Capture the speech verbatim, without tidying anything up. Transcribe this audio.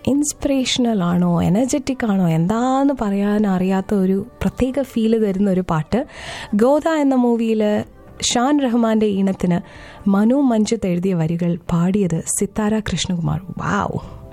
Inspirational ആണോ, energetic ആണോ, എന്താന്ന് പറയാൻ അറിയാത്ത ഒരു പ്രത്യേക ഫീല് തരുന്ന ഒരു പാട്ട്. ഗോദ എന്ന മൂവിയിൽ ഷാൻ റഹ്മാന്റെ ഈണത്തിന് മനു മഞ്ജിത്ത് എഴുതിയ വരികൾ പാടിയത് സിത്താര കൃഷ്ണകുമാർ. വാവ്,